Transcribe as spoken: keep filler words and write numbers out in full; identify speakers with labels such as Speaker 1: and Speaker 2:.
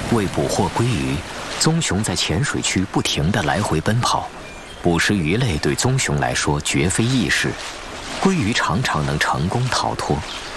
Speaker 1: 为捕获鲑鱼，棕熊在浅水区不停地来回奔跑。捕食鱼类对棕熊来说绝非易事，鲑鱼常常能成功逃脱。